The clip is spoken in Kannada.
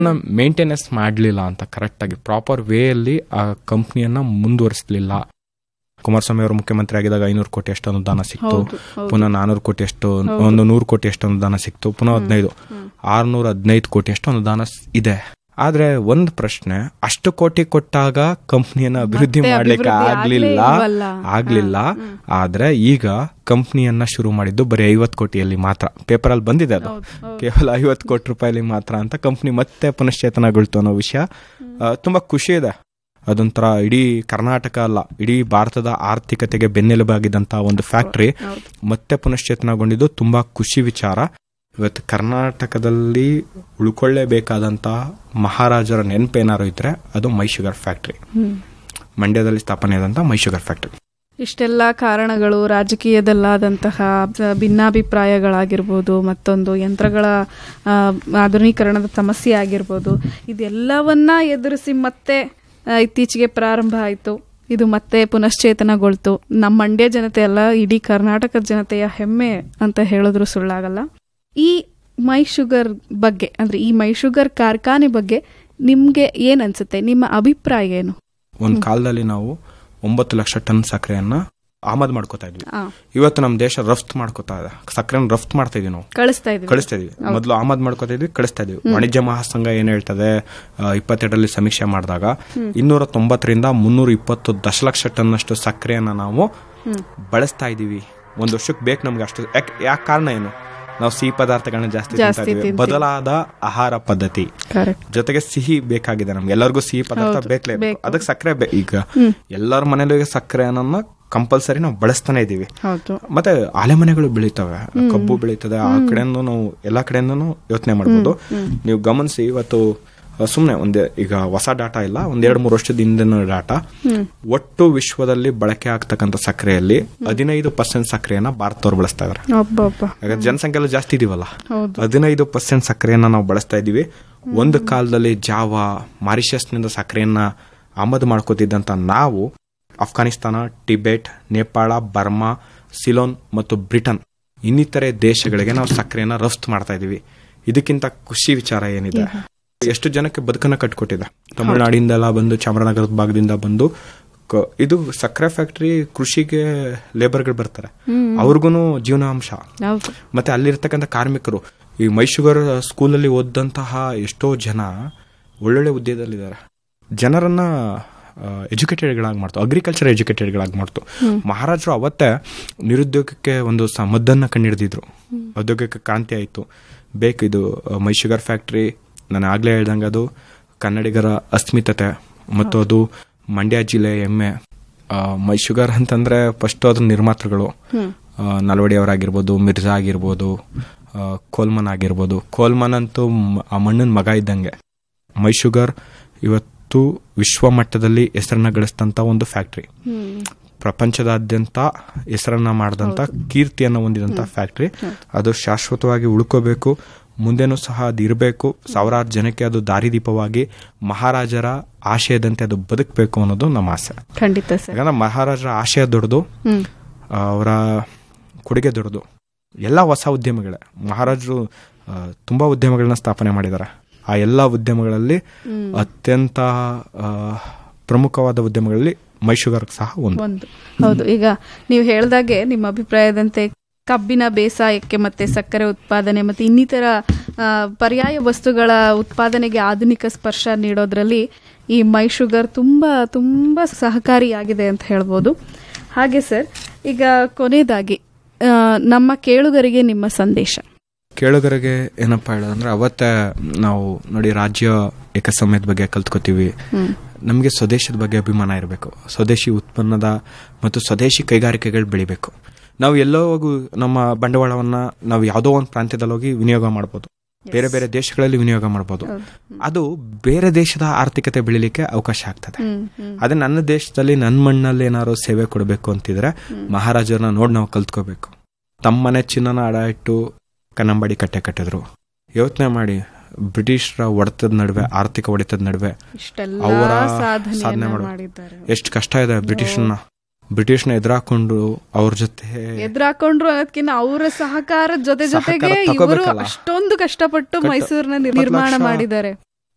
ಮೇಂಟೆನೆನ್ಸ್ ಮಾಡಲಿಲ್ಲ ಅಂತ ಕರೆಕ್ಟಾಗಿ ಪ್ರಾಪರ್ ವೇಯಲ್ಲಿ ಆ ಕಂಪ್ನಿಯನ್ನ ಮುಂದುವರಿಸಲಿಲ್ಲ. ಕುಮಾರಸ್ವಾಮಿ ಅವರು ಮುಖ್ಯಮಂತ್ರಿ ಆಗಿದಾಗ 500 ಕೋಟಿ ಅಷ್ಟು ಅನುದಾನ ಸಿಕ್ತು, ಪುನಃ 400 ಕೋಟಿ ಅಷ್ಟು, ಒಂದು 100 ಕೋಟಿ ಅಷ್ಟು ಅನುದಾನ ಸಿಕ್ತು, ಪುನಃ 615 ಕೋಟಿ ಅಷ್ಟು ಅನುದಾನ ಇದೆ. ಆದ್ರೆ ಒಂದು ಪ್ರಶ್ನೆ, ಅಷ್ಟು ಕೋಟಿ ಕೊಟ್ಟಾಗ ಕಂಪ್ನಿಯನ್ನ ಅಭಿವೃದ್ಧಿ ಮಾಡ್ಲಿಕ್ಕೆ ಆಗ್ಲಿಲ್ಲ. ಆದ್ರೆ ಈಗ ಕಂಪ್ನಿಯನ್ನ ಶುರು ಮಾಡಿದ್ದು ಬರೀ 50 ಕೋಟಿಯಲ್ಲಿ ಮಾತ್ರ. ಪೇಪರ್ ಅಲ್ಲಿ ಬಂದಿದೆ ಅದು ಕೇವಲ 50 ಕೋಟಿ ರೂಪಾಯಿಲಿ ಮಾತ್ರ ಅಂತ ಕಂಪ್ನಿ ಮತ್ತೆ ಪುನಶ್ಚೇತನಗೊಳ್ತು ಅನ್ನೋ ವಿಷಯ ತುಂಬಾ ಖುಷಿ ಇದೆ. ಅದೊಂಥರ ಇಡೀ ಕರ್ನಾಟಕ ಅಲ್ಲ, ಇಡೀ ಭಾರತದ ಆರ್ಥಿಕತೆಗೆ ಬೆನ್ನೆಲುಬಾಗಿದ್ದಂತಹ ಒಂದು ಫ್ಯಾಕ್ಟರಿ ಮತ್ತೆ ಪುನಶ್ಚೇತನಗೊಂಡಿದ್ದು ತುಂಬಾ ಖುಷಿ ವಿಚಾರ. ಇವತ್ತು ಕರ್ನಾಟಕದಲ್ಲಿ ಉಳ್ಕೊಳ್ಳೇಬೇಕಾದಂತಹ ಮಹಾರಾಜರ ನೆನಪೇನಾರು ಇದ್ರೆ ಅದು ಮೈ ಶುಗರ್ ಫ್ಯಾಕ್ಟರಿ, ಮಂಡ್ಯದಲ್ಲಿ ಸ್ಥಾಪನೆ ಆದಂತಹ ಮೈ ಶುಗರ್ ಫ್ಯಾಕ್ಟರಿ. ಇಷ್ಟೆಲ್ಲ ಕಾರಣಗಳು, ರಾಜಕೀಯದಲ್ಲಾದಂತಹ ಭಿನ್ನಾಭಿಪ್ರಾಯಗಳಾಗಿರ್ಬೋದು, ಮತ್ತೊಂದು ಯಂತ್ರಗಳ ಆಧುನೀಕರಣದ ಸಮಸ್ಯೆ ಆಗಿರ್ಬೋದು, ಇದೆಲ್ಲವನ್ನ ಎದುರಿಸಿ ಮತ್ತೆ ಇತ್ತೀಚೆಗೆ ಪ್ರಾರಂಭ ಆಯಿತು. ಇದು ಮತ್ತೆ ಪುನಶ್ಚೇತನಗೊಳ್ತು. ನಮ್ಮ ಮಂಡ್ಯ ಜನತೆ ಅಲ್ಲ, ಇಡೀ ಕರ್ನಾಟಕದ ಜನತೆಯ ಹೆಮ್ಮೆ ಅಂತ ಹೇಳಿದ್ರು ಸುಳ್ಳಾಗಲ್ಲ. ಈ ಮೈ ಶುಗರ್ ಬಗ್ಗೆ, ಅಂದ್ರೆ ಈ ಮೈ ಶುಗರ್ ಕಾರ್ಖಾನೆ ಬಗ್ಗೆ ನಿಮ್ಗೆ ಏನ್ ಅನ್ಸುತ್ತೆ? ನಿಮ್ಮ ಅಭಿಪ್ರಾಯ ಏನು? ಒಂದ್ ಕಾಲದಲ್ಲಿ ನಾವು 9 ಲಕ್ಷ ಟನ್ ಸಕ್ಕರೆಯನ್ನ ಆಮದು ಮಾಡ್ಕೋತಾ ಇದ್ವಿ. ಇವತ್ತು ನಮ್ಮ ದೇಶ ರಫ್ತು ಮಾಡ್ಕೋತಾ ಇದೆ, ಸಕ್ಕರೆನ ರಫ್ತು ಮಾಡ್ತಾ ಇದೀವಿ, ನಾವು ಕಳಿಸ್ತಾ ಇದೀವಿ. ಮೊದಲು ಆಮದು ಮಾಡ್ಕೋತಾ ಇದ್ವಿ, ಕಳಿಸ್ತಾ ಇದೀವಿ. ವಾಣಿಜ್ಯ ಮಹಾಸಂಘ ಏನ್ ಹೇಳ್ತದೆ, 22ರಲ್ಲಿ ಸಮೀಕ್ಷೆ ಮಾಡಿದಾಗ 290ರಿಂದ 320 ದಶಲಕ್ಷ ಟನ್ ಅಷ್ಟು ಸಕ್ಕರೆಯನ್ನ ನಾವು ಬಳಸ್ತಾ ಇದೀವಿ. ಒಂದು ವರ್ಷಕ್ಕೆ ಬೇಕು ನಮ್ಗೆ ಅಷ್ಟು. ಯಾಕೆ ಕಾರಣ ಏನು? ನಾವು ಸಿಹಿ ಪದಾರ್ಥಗಳನ್ನ ಜಾಸ್ತಿ ತಿಂತಾ ಇದೀವಿ. ಬದಲಾದ ಆಹಾರ ಪದ್ಧತಿ ಜೊತೆಗೆ ಸಿಹಿ ಬೇಕಾಗಿದೆ ನಮ್ಗೆ, ಎಲ್ಲರಿಗೂ ಸಿಹಿ ಪದಾರ್ಥ ಬೇಕೇ, ಅದಕ್ಕೆ ಸಕ್ಕರೆ ಈಗ ಎಲ್ಲರ ಮನೇಲಿ ಸಕ್ಕರೆಯನ್ನ ಕಂಪಲ್ಸರಿ ನಾವು ಬಳಸ್ತಾನೆ ಇದೀವಿ. ಮತ್ತೆ ಆಲೆಮನೆಗಳು ಬೆಳೀತವೆ, ಕಬ್ಬು ಬೆಳೀತದೆ, ಆ ಕಡೆಯಿಂದ ನಾವು ಎಲ್ಲಾ ಕಡೆಯಿಂದನೂ ಯೋಚನೆ ಮಾಡಬಹುದು. ನೀವು ಗಮನಿಸಿ, ಇವತ್ತು ಸುಮ್ನೆ ಈಗ ಹೊಸ ಡಾಟಾ ಇಲ್ಲ, 2-3 ವರ್ಷದ ಹಿಂದಿನ ಡಾಟಾ, ಒಟ್ಟು ವಿಶ್ವದಲ್ಲಿ ಬಳಕೆ ಆಗ್ತಕ್ಕಂಥ ಸಕ್ಕರೆಯಲ್ಲಿ 15% ಸಕ್ಕರೆಯನ್ನ ಭಾರತದವ್ರು ಬಳಸ್ತಾ ಇದಾರೆ. ಯಾಕಂದ್ರೆ ಜನಸಂಖ್ಯೆ ಎಲ್ಲ ಜಾಸ್ತಿ ಇದೀವಲ್ಲ, 15% ಸಕ್ಕರೆಯನ್ನ ನಾವು ಬಳಸ್ತಾ ಇದೀವಿ. ಒಂದು ಕಾಲದಲ್ಲಿ ಜಾವಾ, ಮಾರಿಷಸ್ನಿಂದ ಸಕ್ಕರೆಯನ್ನ ಆಮದು ಮಾಡ್ಕೋತಿದ್ದಂತ ನಾವು ಅಫ್ಘಾನಿಸ್ತಾನ, ಟಿಬೆಟ್, ನೇಪಾಳ, ಬರ್ಮಾ, ಸಿಲೋನ್ ಮತ್ತು ಬ್ರಿಟನ್ ಇನ್ನಿತರೆ ದೇಶಗಳಿಗೆ ನಾವು ಸಕ್ಕರೆಯನ್ನ ರಫ್ತು ಮಾಡ್ತಾ ಇದೀವಿ. ಇದಕ್ಕಿಂತ ಖುಷಿ ವಿಚಾರ ಏನಿದೆ? ಎಷ್ಟು ಜನಕ್ಕೆ ಬದುಕನ್ನ ಕಟ್ಕೊಟ್ಟಿದೆ. ತಮಿಳುನಾಡಿಂದೆಲ್ಲ ಬಂದು, ಚಾಮರಾಜನಗರದ ಭಾಗದಿಂದ ಬಂದು, ಇದು ಸಕ್ಕರೆ ಫ್ಯಾಕ್ಟರಿ, ಕೃಷಿಗೆ ಲೇಬರ್ಗಳು ಬರ್ತಾರೆ, ಅವ್ರಿಗೂ ಜೀವನಾಂಶ. ಮತ್ತೆ ಅಲ್ಲಿರ್ತಕ್ಕಂಥ ಕಾರ್ಮಿಕರು, ಈ ಮೈ ಶುಗರ್ ಸ್ಕೂಲಲ್ಲಿ ಓದಂತಹ ಎಷ್ಟೋ ಜನ ಒಳ್ಳೊಳ್ಳೆ ಹುದ್ದೆದಲ್ಲಿದ್ದಾರೆ. ಜನರನ್ನ ಎಜುಕೇಟೆಡ್ಗಳಾಗಿ ಮಾಡ್ತು, ಅಗ್ರಿಕಲ್ಚರ್ ಎಜುಕೇಟೆಡ್ಗಳಾಗಿ ಮಾಡ್ತು. ಮಹಾರಾಜರು ಅವತ್ತೇ ನಿರುದ್ಯೋಗಕ್ಕೆ ಒಂದು ಮದ್ದನ್ನ ಕಂಡಿಡಿದಿದ್ರು, ಉದ್ಯೋಗಕ್ಕೆ ಕ್ರಾಂತಿ ಆಯಿತು. ಬೇಕು ಇದು ಮೈ ಶುಗರ್ ಫ್ಯಾಕ್ಟರಿ, ನಾನು ಆಗ್ಲೇ ಹೇಳ್ದಂಗೆ ಅದು ಕನ್ನಡಿಗರ ಅಸ್ಮಿತತೆ ಮತ್ತು ಅದು ಮಂಡ್ಯ ಜಿಲ್ಲೆ ಹೆಮ್ಮೆ. ಮೈ ಶುಗರ್ ಅಂತಂದ್ರೆ ಫಸ್ಟ್ ಅದ್ರ ನಿರ್ಮಾತೃಗಳು ನಲ್ವಡಿ ಅವರಾಗಿರ್ಬೋದು, ಮಿರ್ಜಾ ಆಗಿರ್ಬೋದು, ಕೋಲ್ಮನ್ ಆಗಿರ್ಬೋದು. ಕೋಲ್ಮನ್ ಅಂತೂ ಆ ಮಣ್ಣಿನ ಮಗ ಇದ್ದಂಗೆ. ಮೈ ಶುಗರ್ ಇವತ್ತು ವಿಶ್ವ ಮಟ್ಟದಲ್ಲಿ ಹೆಸರನ್ನ ಗಳಿಸಿದಂತ ಒಂದು ಫ್ಯಾಕ್ಟರಿ, ಪ್ರಪಂಚದಾದ್ಯಂತ ಹೆಸರನ್ನ ಮಾಡಿದಂತ ಕೀರ್ತಿಯನ್ನು ಹೊಂದಿದಂತ ಫ್ಯಾಕ್ಟರಿ. ಅದು ಶಾಶ್ವತವಾಗಿ ಉಳ್ಕೋಬೇಕು, ಮುಂದೆನೂ ಸಹ ಅದು ಇರಬೇಕು. ಸಾವಿರಾರು ಜನಕ್ಕೆ ಅದು ದಾರಿದೀಪವಾಗಿ ಮಹಾರಾಜರ ಆಶಯದಂತೆ ಅದು ಬದುಕಬೇಕು ಅನ್ನೋದು ನಮ್ಮ ಆಸೆ. ಖಂಡಿತ. ಯಾಕಂದ್ರೆ ಮಹಾರಾಜರ ಆಶಯ ದೊಡ್ಡದು, ಅವರ ಕೊಡುಗೆ ದೊಡ್ಡದು. ಎಲ್ಲ ಹೊಸ ಉದ್ಯಮಗಳೇ. ಮಹಾರಾಜರು ತುಂಬಾ ಉದ್ಯಮಗಳನ್ನ ಸ್ಥಾಪನೆ ಮಾಡಿದ್ದಾರೆ. ಆ ಎಲ್ಲ ಉದ್ಯಮಗಳಲ್ಲಿ ಅತ್ಯಂತ ಪ್ರಮುಖವಾದ ಉದ್ಯಮಗಳಲ್ಲಿ ಮೈ ಶುಗರ್ ಸಹ ಒಂದು. ಹೌದು. ಈಗ ನೀವು ಹೇಳ್ದಾಗೆ ನಿಮ್ಮ ಅಭಿಪ್ರಾಯದಂತೆ ಕಬ್ಬಿನ ಬೇಸಾಯಕ್ಕೆ ಮತ್ತೆ ಸಕ್ಕರೆ ಉತ್ಪಾದನೆ ಮತ್ತೆ ಇನ್ನಿತರ ಪರ್ಯಾಯ ವಸ್ತುಗಳ ಉತ್ಪಾದನೆಗೆ ಆಧುನಿಕ ಸ್ಪರ್ಶ ನೀಡೋದ್ರಲ್ಲಿ ಈ ಮೈ ಶುಗರ್ ತುಂಬಾ ತುಂಬಾ ಸಹಕಾರಿಯಾಗಿದೆ ಅಂತ ಹೇಳ್ಬೋದು. ಹಾಗೆ ಸರ್, ಈಗ ಕೊನೆಯದಾಗಿ ನಮ್ಮ ಕೇಳುಗರಿಗೆ ನಿಮ್ಮ ಸಂದೇಶ. ಕೇಳುಗರಿಗೆ ಏನಪ್ಪಾ ಹೇಳೋದಂದ್ರೆ, ಅವತ್ತೇ ನಾವು ನೋಡಿ ರಾಜ್ಯ ಏಕಸಮಯದ ಬಗ್ಗೆ ಕಲ್ತ್ಕೋತೀವಿ. ನಮಗೆ ಸ್ವದೇಶದ ಬಗ್ಗೆ ಅಭಿಮಾನ ಇರಬೇಕು. ಸ್ವದೇಶಿ ಉತ್ಪನ್ನದ ಮತ್ತು ಸ್ವದೇಶಿ ಕೈಗಾರಿಕೆಗಳು ಬೆಳಿಬೇಕು. ನಾವು ಎಲ್ಲೋ ಹೋಗಿ ನಮ್ಮ ಬಂಡವಾಳವನ್ನ ನಾವು ಯಾವುದೋ ಒಂದು ಪ್ರಾಂತ್ಯದಲ್ಲಿ ಹೋಗಿ ವಿನಿಯೋಗ ಮಾಡ್ಬೋದು, ಬೇರೆ ಬೇರೆ ದೇಶಗಳಲ್ಲಿ ವಿನಿಯೋಗ ಮಾಡ್ಬೋದು. ಅದು ಬೇರೆ ದೇಶದ ಆರ್ಥಿಕತೆ ಬೆಳಿಲಿಕ್ಕೆ ಅವಕಾಶ ಆಗ್ತದೆ. ಅದೇ ನನ್ನ ದೇಶದಲ್ಲಿ ನನ್ನ ಮಣ್ಣಲ್ಲಿ ಏನಾದ್ರು ಸೇವೆ ಕೊಡಬೇಕು ಅಂತಿದ್ರೆ ಮಹಾರಾಜರನ್ನ ನೋಡಿ ನಾವು ಕಲ್ತ್ಕೋಬೇಕು. ತಮ್ಮನೆ ಚಿನ್ನನ ಅಡ ಇಟ್ಟು ಕನ್ನಂಬಾಡಿ ಕಟ್ಟೆ ಕಟ್ಟಿದ್ರು. ಯೋಚನೆ ಮಾಡಿ, ಬ್ರಿಟಿಷರ ಹೊಡೆತದ ನಡುವೆ, ಆರ್ಥಿಕ ಹೊಡೆತದ ನಡುವೆ ಅವರ ಸಾಧನೆ ಮಾಡಿದ್ದಾರೆ. ಎಷ್ಟು ಕಷ್ಟ ಇದೆ. ಬ್ರಿಟಿಷ್ನ ಎದುರಾಕೊಂಡು ಅವ್ರ ಜೊತೆ ಎದುರಾಕೊಂಡ್ರು ಅನ್ನೋದಕ್ಕಿಂತ ಅವರ ಸಹಕಾರದ ಜೊತೆಗೆ ಇವರು ಅಷ್ಟೊಂದು ಕಷ್ಟಪಟ್ಟು ಮೈಸೂರನ್ನ ನಿರ್ಮಾಣ ಮಾಡಿದ್ದಾರೆ.